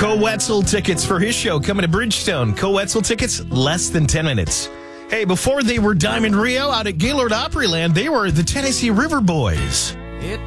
Co Wetzel tickets for his show coming to Bridgestone. Co Wetzel tickets, less than 10 minutes. Hey, before they were Diamond Rio out at Gaylord Opryland, they were the Tennessee River Boys.